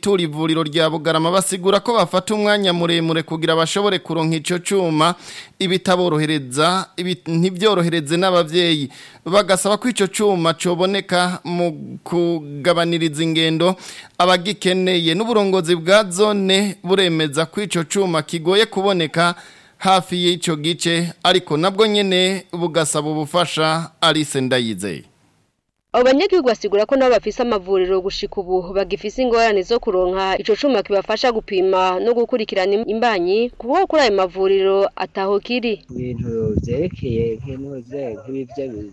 bitura ivuriro rya Bugarama basigura ko bafata umwanya muremure kugira bashobore kuronka ico cuma ibitaborohereza ntibyorohereze n'abavyeyi bagasaba ko ico cuma coboneka mu kugabaniriza ingendo abagikeneye n'uburongozi bwa zone buremeza ko ico cuma kigoye kuboneka hafi y'ico gice ariko nabwo nyene bugasaba ubufasha Alice Ndayizeye. Abanyagihugu basigura ko nabo bafise amavuriro gushika ubu bagifise ingorane zo kuronka ico cuma kibafasha gupima no gukurikirana imbanyi kuko kuri ayo mavuriro ataho kiri. Ibintu vyerekeye nk'ibivyo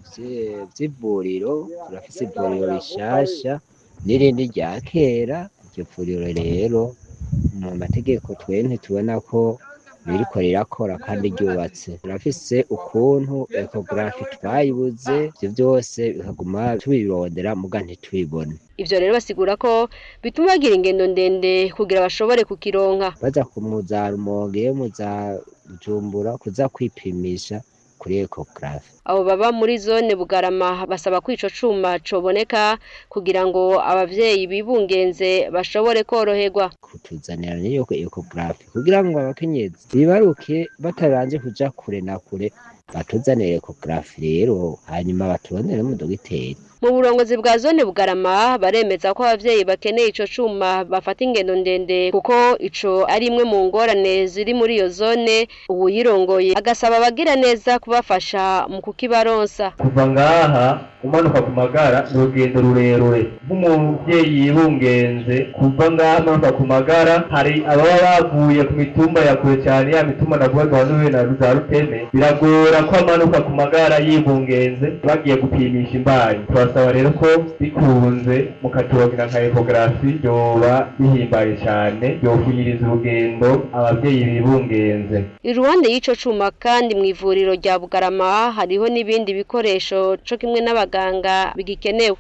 vy'ivuriro turafise ivuriro rishasha n'irindi rya kera. Iryo vuriro rero mu mategeko twe ntitubona ko biriko rirakora kandi ryubatse. Turafise ukuntu ecography twayibuze ivyo byose bikaguma tubirondera muga ntitubibone. Ivyo rero basigura ko bituma bagira ingendo ndende kugira bashobore kukironka. Baza kumuzara Rumonge muza Bujumbura kuza kwipimisha kuri ecography. Abo baba muri zone Bugarama basaba ko ico cuma coboneka kugira ngo abavyeyi bibungenze bashobore koroherwa. Kutuzanira niyo ecography kugira ngo abakenyezi bibaruke bataranje kuja kure na kure batuzanire ecography rero hanyuma batubonere mu dogiteri. Mu burongozi bwa zone Bugarama baremeza ko abavyeyi bakeneye ico cuma bafata ingendo ndende kuko ico ari imwe mu ngorane ziri muri iyo zone. Ubuyirongoye agasaba abagira neza kubafasha mu kukibaronsa. Kuva ngaha umanuka ku magara n'urugendo rurerure nk'umuvyeyi yibungenze kuva ngaha umanuka ku magara hari ababa bavuye ku mitumba ya kure cyane ya mitumba navuga duhanuwe na za Ruteme biragora ko amanuka ku magara yibungenze bagiye gupimisha imbanyi. Turasaba rero ko bikunze mukaturogira nka ecography yoba bihimbaye cyane yofunyiriza urugendo abavyeyi bibungenze. Iruhande y'ico cuma kandi mu ivuriro rya Bugarama hariho n'ibindi bikoresho co kimwe n'abaganga bigikenewe.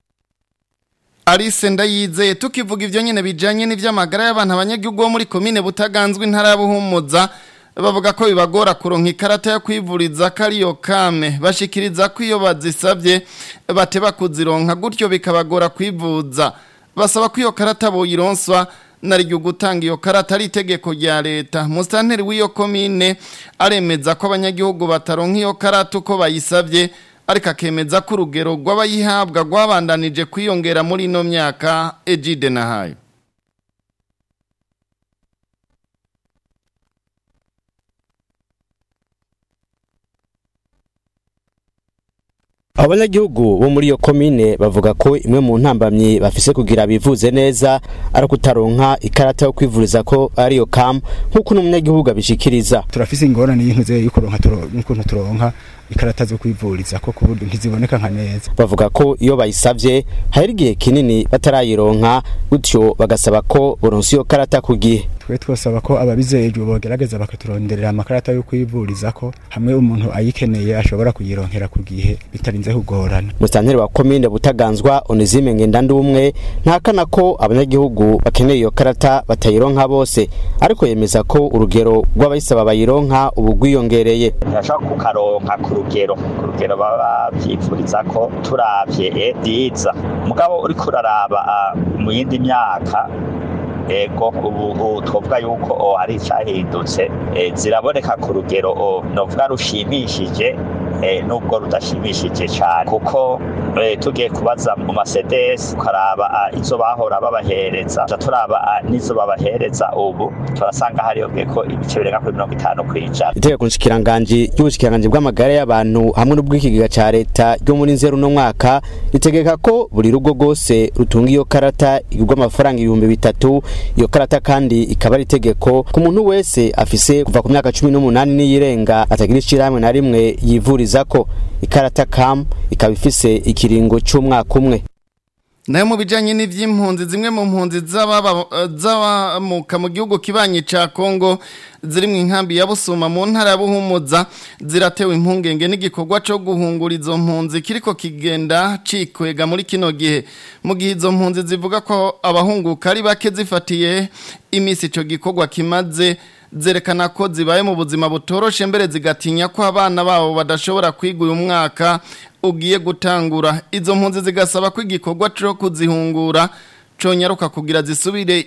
Alice Ndayizeye tukivuga ivyo nyene bijanye n'ivy'amagara y'abantu abanyagihugu bo muri komine Butaganzwe intara ya Buhumuza bavuga ko bibagora kuronka ikarata yo kwivuriza kariyo kame bashikiriza ko iyo bazisabye bateba kuzironka gutyo bikabagora kwivuza. Basaba ko iyo karata boyironswa naryo gutanga iyo karata ari itegeko rya leta. Mustanteri w'iyo komine aremeza ko abanyagihugu bataronka iyo karata uko bayisabye ariko akemeza ko urugero rw'abayihabwa rwabandanije kwiyongera muri ino myaka. Ejide Nahayo. Abanyagihugu bo muri iyo komine bavuga ko imwe mu ntambamye bafise kugira bivuze neza ari kutaronka ikarata yo kwivuriza ko ariyo kam nkuko n'umunyagihugu abishikiriza. Turafise ingorane y'intuze y'ukuronka n'ukuntu turonka ikarata zo kwivuriza ko kuburyo ntiziboneka nka neza. Bavuga ko iyo bayisavye hari igihe kinini batarayironka gutyo bagasaba ko boronse iyo karata ku gihe. Twe twosaba ko ababizejwe bogerageza bakaturonderera amakarata yo kwivuriza ko hamwe umuntu ayikeneye ashobora kuyironkera ku gihe bitarinze kugorana. Mustanteri wa komine Butaganzwa Onezime Ngendandumwe ntakana ko abanyagihugu bakeneye iyo karata batayironka bose ariko yemeza ko urugero rw'abayisaba bayironka ubu gwiyongereye. Ntashaka kukaronka ku rugero baba byifuriza ko turavye diza mugabo uri kuraraba mu yindi myaka ego ubu twovuga yuko hari icyahindutse ziraboneka ku rugero novuga rushimishije nubwo rudashimishije cyane kuko tugiye kubaza mu masedesi ukaraba izo bahora babahereza turaba n'izo babahereza ubu turasanga hariyo ko ibice birenga kuri 50%. Itegeko nshikiranganji y'ubushikiranganje bw'amagara y'abantu hamwe n'ubw'ikigiga ca leta ryo muri nzeru no mwaka ritegeka ko buri rugo rwose rutunga iyo karata igurwa amafaranga 3000. Iyo karata kandi ikaba ari itegeko ku muntu wese afise kuva ku myaka 18 n'iyirenga atagira icirahamwe na rimwe yivuriza ko. Ikarata kam ikaba ifise ikiringo cy'umwaka umwe. Nayo mu bijanye n'ivy'impunzi zimwe mu mpunzi z'abamuka mu gihugu kibanye ca Kongo ziri mu inkambi ya Busuma mu ntara ya Buhumuza ziratewe impungenge n'igikorwa cyo guhungura izo mpunzi kiriko kigenda cikwega muri kino gihe. Mu gihe izo mpunzi zivuga ko abahunguka ari bake zifatiye imisi ico gikorwa kimaze zerekana ko zibaye mu buzima butoroshe mbere zigatinya ko abana babo badashobora kwiga uyu mwaka ugiye gutangura. Izo mpunzi zigasaba ko igikorwa cyo kuzihungura conyaruka kugira zisubire